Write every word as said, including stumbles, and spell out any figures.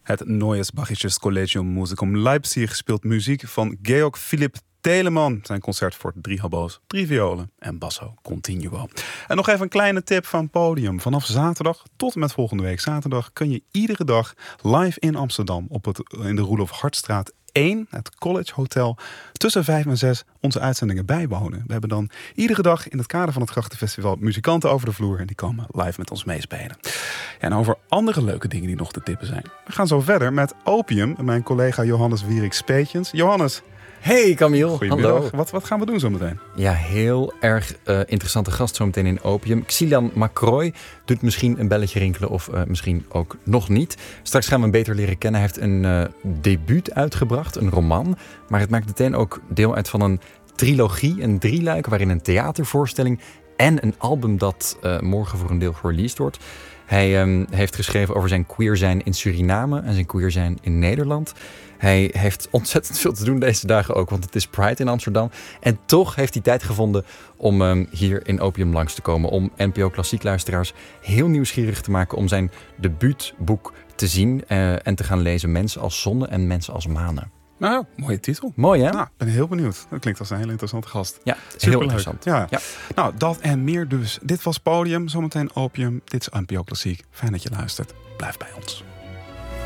Het Neues Bachisches Collegium Musicum Leipzig speelt muziek van Georg Philipp Telemann. Zijn concert voor drie habo's, drie violen en basso continuo. En nog even een kleine tip van Podium. Vanaf zaterdag tot en met volgende week zaterdag kun je iedere dag live in Amsterdam op het, in de Roelof Hartstraat één, het College Hotel, tussen vijf en zes onze uitzendingen bijwonen. We hebben dan iedere dag in het kader van het Grachtenfestival muzikanten over de vloer en die komen live met ons meespelen. Ja, en over andere leuke dingen die nog te tippen zijn. We gaan zo verder met Opium en mijn collega Johannes Wierik-Speetjens. Johannes. Hey Camille, goedemiddag. hallo. Wat, wat gaan we doen zo meteen? Ja, heel erg uh, interessante gast zo meteen in Opium. Xilian Macroy doet misschien een belletje rinkelen of uh, misschien ook nog niet. Straks gaan we hem beter leren kennen. Hij heeft een uh, debuut uitgebracht, een roman. Maar het maakt meteen ook deel uit van een trilogie, een drieluik waarin een theatervoorstelling en een album dat uh, morgen voor een deel gereleased wordt. Hij um, heeft geschreven over zijn queer zijn in Suriname en zijn queer zijn in Nederland. Hij heeft ontzettend veel te doen deze dagen ook, want het is Pride in Amsterdam. En toch heeft hij tijd gevonden om um, hier in Opium langs te komen. Om N P O Klassiek luisteraars heel nieuwsgierig te maken om zijn debuutboek te zien uh, en te gaan lezen. Mensen als zonne en mensen als manen. Nou, mooie titel. Mooi hè? Nou, ik ben heel benieuwd. Dat klinkt als een hele interessante gast. Ja, superleuk. Heel interessant. Ja. Ja. Nou, dat en meer dus. Dit was Podium, zometeen Opium. Dit is N P O Klassiek. Fijn dat je luistert. Blijf bij ons.